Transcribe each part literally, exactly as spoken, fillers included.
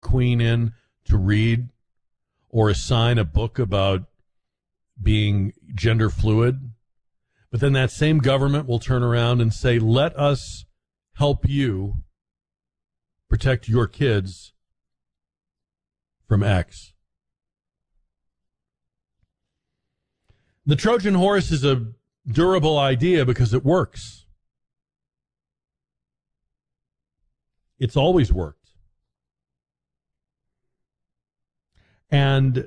queen in to read or assign a book about being gender fluid. But then that same government will turn around and say, let us help you protect your kids from X. The Trojan horse is a durable idea because it works. It's always worked. And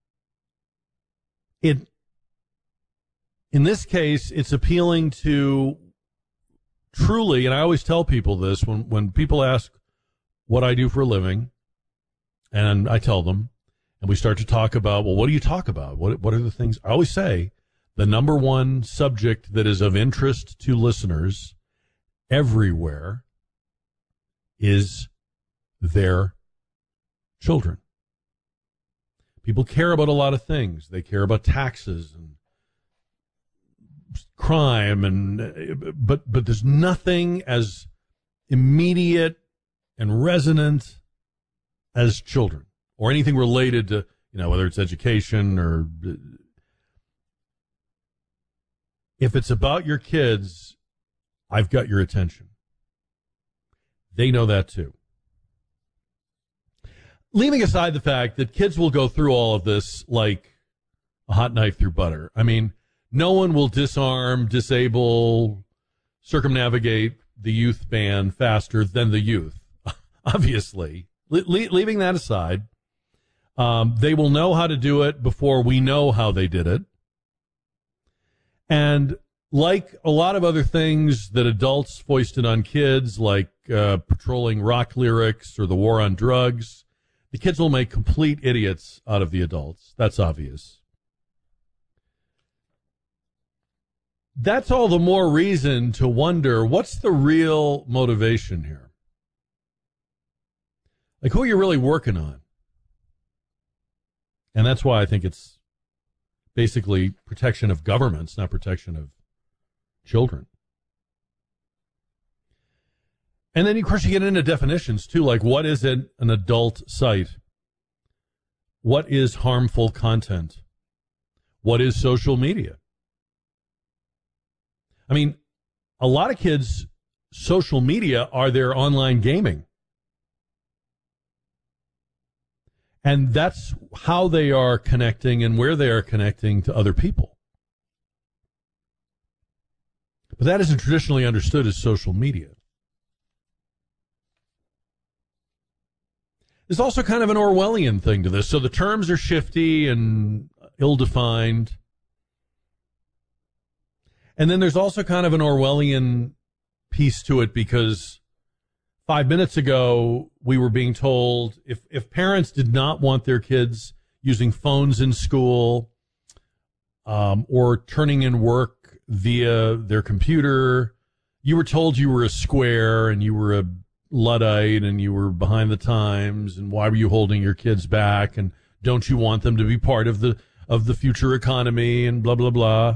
it, in this case, it's appealing to truly, and I always tell people this when, when people ask what I do for a living, and I tell them, and we start to talk about, well, what do you talk about? What what are the things? I always say the number one subject that is of interest to listeners everywhere is their children. People care about a lot of things. They care about taxes and crime, and but but there's nothing as immediate and resonant as children, or anything related to, you know, whether it's education or if it's about your kids, I've got your attention. They know that too. Leaving aside the fact that kids will go through all of this like a hot knife through butter. I mean, no one will disarm, disable, circumnavigate the youth ban faster than the youth, obviously. Le- leaving that aside, um, they will know how to do it before we know how they did it. And like a lot of other things that adults foisted on kids, like uh, patrolling rock lyrics or the war on drugs, the kids will make complete idiots out of the adults. That's obvious. That's all the more reason to wonder, what's the real motivation here? Like, who are you really working on? And that's why I think it's basically protection of governments, not protection of children. And then, of course, you get into definitions, too, like what is an, an adult site? What is harmful content? What is social media? I mean, a lot of kids' social media are their online gaming. And that's how they are connecting and where they are connecting to other people. But that isn't traditionally understood as social media. There's also kind of an Orwellian thing to this. So the terms are shifty and ill-defined. And then there's also kind of an Orwellian piece to it, because five minutes ago we were being told if, if parents did not want their kids using phones in school um, or turning in work via their computer, you were told you were a square and you were a Luddite and you were behind the times, and why were you holding your kids back, and don't you want them to be part of the of the future economy, and blah, blah, blah.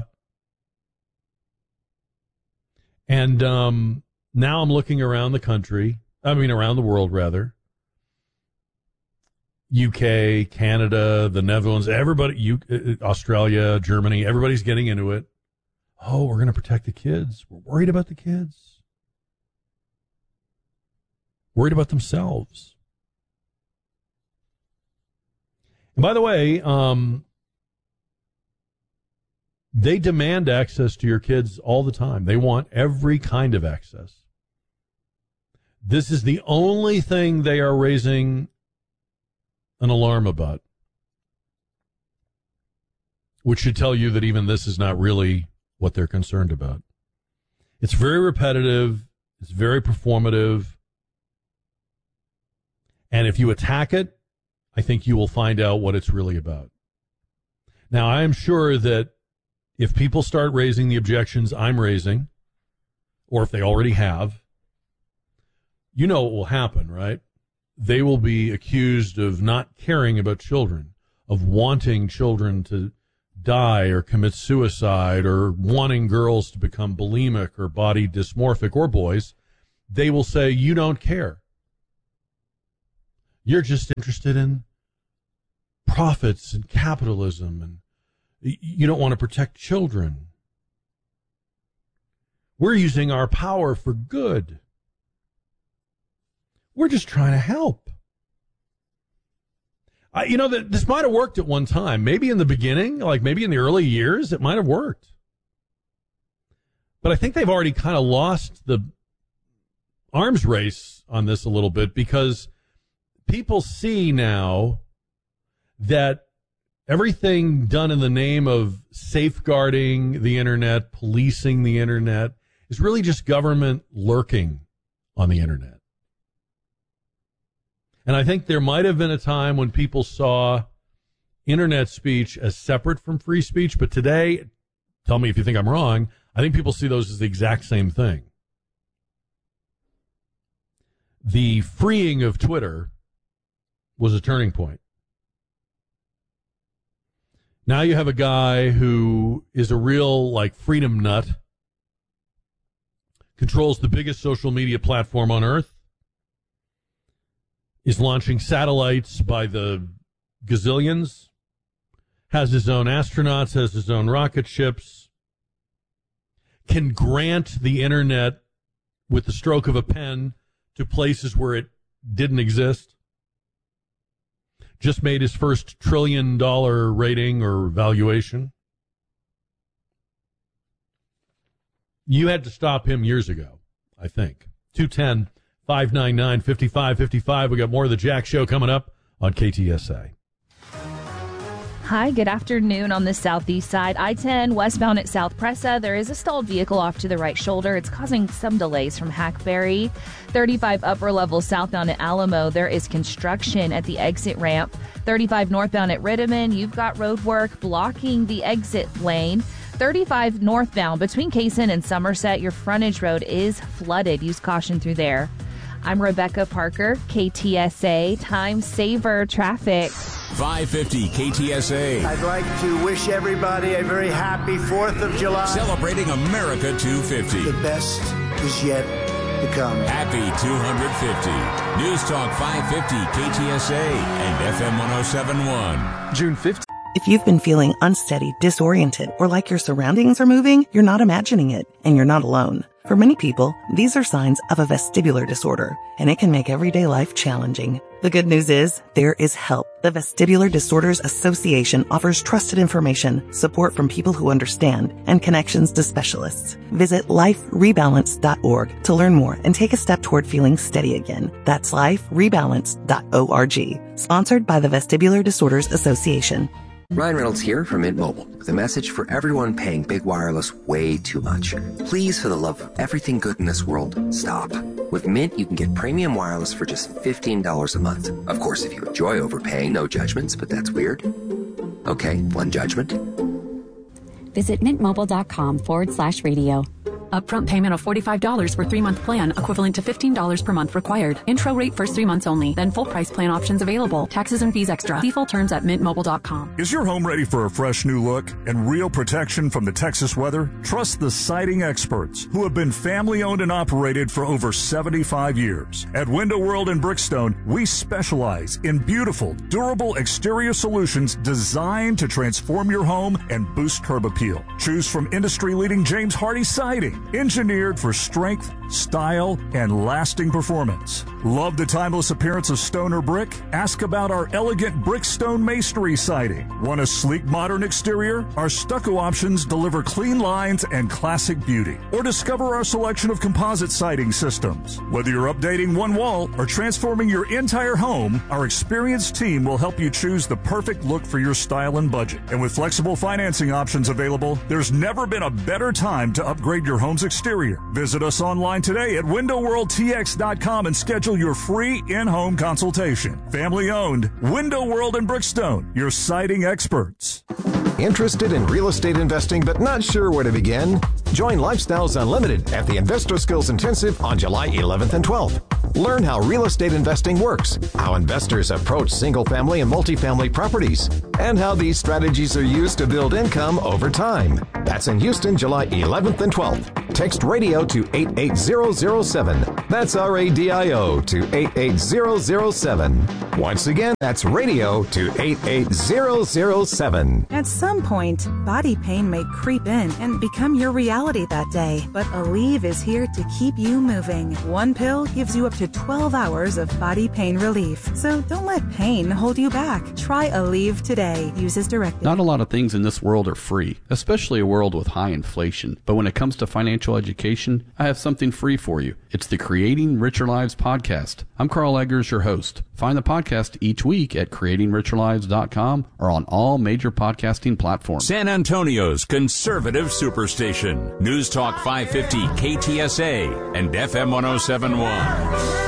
And um, now I'm looking around the country, I mean around the world rather, U K, Canada, the Netherlands, everybody, U- Australia, Germany, everybody's getting into it. Oh, we're going to protect the kids. We're worried about the kids. Worried about themselves. And by the way, um, they demand access to your kids all the time. They want every kind of access. This is the only thing they are raising an alarm about, which should tell you that even this is not really what they're concerned about. It's very repetitive. It's very performative. And if you attack it, I think you will find out what it's really about. Now, I am sure that if people start raising the objections I'm raising, or if they already have, you know what will happen, right? They will be accused of not caring about children, of wanting children to die or commit suicide, or wanting girls to become bulimic or body dysmorphic, or boys. They will say, you don't care. You're just interested in profits and capitalism, and you don't want to protect children. We're using our power for good. We're just trying to help. I, you know, that this might have worked at one time. Maybe in the beginning, like maybe in the early years, it might have worked. But I think they've already kind of lost the arms race on this a little bit, because people see now that everything done in the name of safeguarding the internet, policing the internet, is really just government lurking on the internet. And I think there might have been a time when people saw internet speech as separate from free speech, but today, tell me if you think I'm wrong, I think people see those as the exact same thing. The freeing of Twitter was a turning point. Now you have a guy who is a real, like, freedom nut, controls the biggest social media platform on earth, is launching satellites by the gazillions, has his own astronauts, has his own rocket ships, can grant the internet with the stroke of a pen to places where it didn't exist. Just made his first trillion dollar rating or valuation. You had to stop him years ago, I think. two one zero, five nine nine, five five five five. We got more of the Jack Show coming up on K T S A. Hi, good afternoon on the southeast side. I ten westbound at South Presa. There is a stalled vehicle off to the right shoulder. It's causing some delays from Hackberry. thirty-five upper level southbound at Alamo. There is construction at the exit ramp. thirty-five northbound at Rittiman. You've got road work blocking the exit lane. thirty-five northbound between Kaysen and Somerset. Your frontage road is flooded. Use caution through there. I'm Rebecca Parker, K T S A Time Saver Traffic. five fifty K T S A. I'd like to wish everybody a very happy fourth of July. Celebrating America two fifty. The best is yet to come. Happy two hundred fifty. News Talk five fifty K T S A and F M one oh seven point one. June fifteenth. If you've been feeling unsteady, disoriented, or like your surroundings are moving, you're not imagining it, and you're not alone. For many people, these are signs of a vestibular disorder, and it can make everyday life challenging. The good news is, there is help. The Vestibular Disorders Association offers trusted information, support from people who understand, and connections to specialists. Visit life rebalance dot org to learn more and take a step toward feeling steady again. That's life rebalance dot org. Sponsored by the Vestibular Disorders Association. Ryan Reynolds here from Mint Mobile with a message for everyone paying big wireless way too much. Please, for the love of everything good in this world, stop. With Mint, you can get premium wireless for just fifteen dollars a month. Of course, if you enjoy overpaying, no judgments, but that's weird. Okay, one judgment. Visit mintmobile.com forward slash radio. Upfront payment of forty-five dollars for three-month plan, equivalent to fifteen dollars per month required. Intro rate first three months only, then full price plan options available. Taxes and fees extra. See full terms at mint mobile dot com. Is your home ready for a fresh new look and real protection from the Texas weather? Trust the siding experts, who have been family-owned and operated for over seventy-five years. At Window World in Brickstone, we specialize in beautiful, durable exterior solutions designed to transform your home and boost curb appeal. Choose from industry-leading James Hardie siding, engineered for strength, style, and lasting performance. Love the timeless appearance of stone or brick? Ask about our elegant Brickstone masonry siding. Want a sleek, modern exterior? Our stucco options deliver clean lines and classic beauty. Or discover our selection of composite siding systems. Whether you're updating one wall or transforming your entire home, our experienced team will help you choose the perfect look for your style and budget. And with flexible financing options available, there's never been a better time to upgrade your home's exterior. Visit us online today at window world t x dot com and schedule your free in-home consultation. Family owned, Window World in Brickstone, your siding experts. Interested in real estate investing but not sure where to begin? Join Lifestyles Unlimited at the Investor Skills Intensive on July eleventh and twelfth. Learn how real estate investing works, how investors approach single-family and multifamily properties, and how these strategies are used to build income over time. That's in Houston, July eleventh and twelfth. Text radio to eight eight zero zero seven. That's R A D I O to eight eight zero zero seven. Once again, that's radio to eight eight zero zero seven. At some point, body pain may creep in and become your reality that day. But Aleve is here to keep you moving. One pill gives you up to twelve hours of body pain relief. So don't let pain hold you back. Try Aleve today. Use as directed. Not a lot of things in this world are free, especially a world with high inflation. But when it comes to financial education, I have something free for you. It's the Creating Richer Lives podcast. I'm Carl Eggers, your host. Find the podcast each week at creating richer lives dot com or on all major podcasting platforms. San Antonio's conservative superstation. News Talk five fifty K T S A and F M one oh seven point one.